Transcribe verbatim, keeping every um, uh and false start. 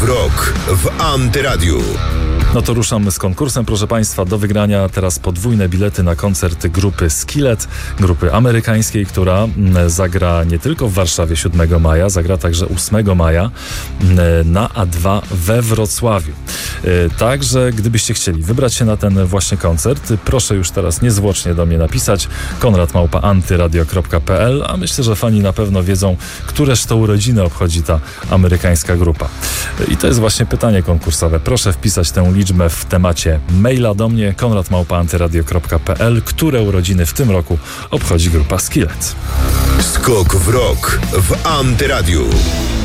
w rok w Antyradiu. No to ruszamy z konkursem, proszę Państwa. Do wygrania teraz podwójne bilety na koncert grupy Skillet, grupy amerykańskiej, która zagra nie tylko w Warszawie siódmego maja, zagra także ósmego maja na A dwa we Wrocławiu. Także gdybyście chcieli wybrać się na ten właśnie koncert, proszę już teraz niezwłocznie do mnie napisać konrad małpa antyradio kropka p l, a myślę, że fani na pewno wiedzą, któreż to urodziny obchodzi ta amerykańska grupa. I to jest właśnie pytanie konkursowe. Proszę wpisać tę liczbę w temacie maila do mnie konrad małpa antyradio kropka p l, które urodziny w tym roku obchodzi grupa Skillet. Skok w rok w Antyradiu.